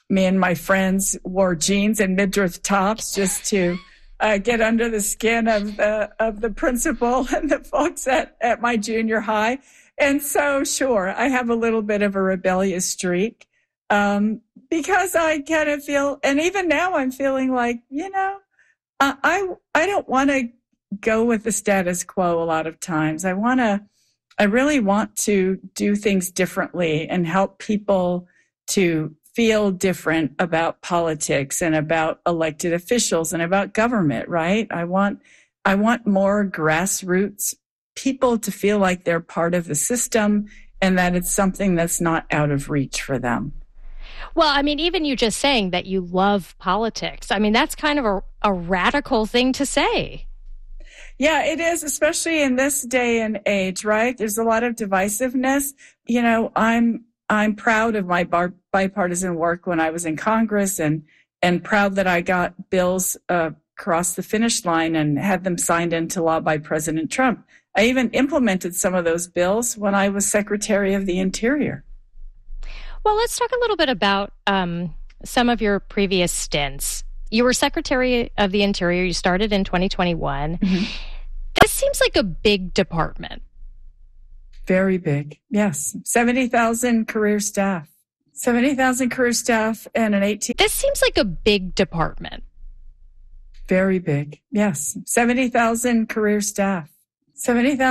S11: me and my friends wore jeans and midriff tops just to get under the skin of the principal and the folks at my junior high. And so, sure, I have a little bit of a rebellious streak because I kind of feel, and even now I'm feeling like, I don't want to go with the status quo a lot of times. I really want to do things differently and help people to feel different about politics and about elected officials and about government, right? I want more grassroots people to feel like they're part of the system and that it's something that's not out of reach for them.
S10: Well, I mean, even you just saying that you love politics, I mean, that's kind of a radical thing to say.
S11: Yeah, it is, especially in this day and age, right? There's a lot of divisiveness. I'm proud of my bipartisan work when I was in Congress and proud that I got bills across the finish line and had them signed into law by President Trump. I even implemented some of those bills when I was Secretary of the Interior.
S10: Well, let's talk a little bit about some of your previous stints. You were Secretary of the Interior. You started in 2021. Mm-hmm. This seems like a big department.
S11: Very big, yes. 70,000 career staff. 70,000 career staff and an 18...
S10: This seems like a big department.
S11: Very big, yes. 70,000 career staff. 70,000